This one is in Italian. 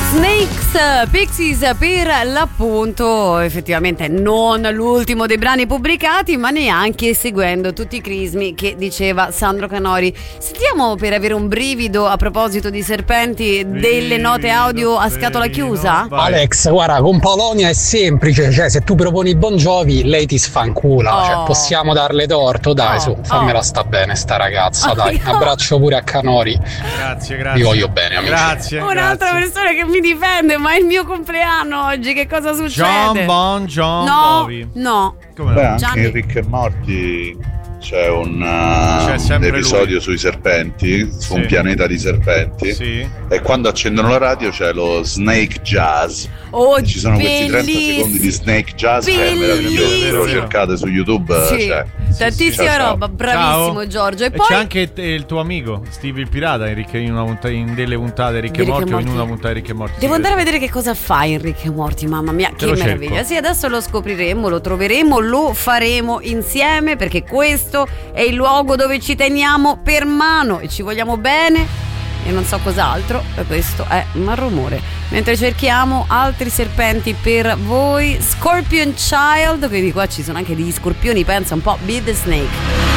Pixies per l'appunto, effettivamente non l'ultimo dei brani pubblicati, ma neanche seguendo tutti i crismi che diceva Sandro Canori. Sentiamo, per avere un brivido a proposito di serpenti, delle note audio a scatola chiusa. Vai. Alex, guarda, con Polonia è semplice, cioè se tu proponi Bon Jovi lei ti sfancula, cioè possiamo darle torto, dai, su, fammela sta bene sta ragazza, dai. Abbraccio pure a Canori. Grazie. Vi voglio bene, amici. Grazie. Un'altra persona che mi difende, ma è il mio compleanno oggi, che cosa succede? John Jovi. No. Come no? Anche in Rick e Morty c'è un episodio sui serpenti, su un pianeta di serpenti, e quando accendono la radio c'è lo Snake Jazz. Ci sono questi 30 secondi di Snake Jazz che è meraviglioso, lo cercate su YouTube. Tantissima roba, bravissimo. Ciao. Giorgio. E poi c'è anche il tuo amico Steve il pirata in delle puntate Rick e Morty, o in una puntata di Rick e Morty. Devo andare a vedere che cosa fa in Rick e Morty, mamma mia, che meraviglia. Sì, adesso lo scopriremo, lo troveremo, lo faremo insieme, perché questo è il luogo dove ci teniamo per mano e ci vogliamo bene e non so cos'altro, e questo è Malrumore. Mentre cerchiamo altri serpenti per voi, Scorpion Child, quindi qua ci sono anche degli scorpioni, pensa un po', Be the Snake.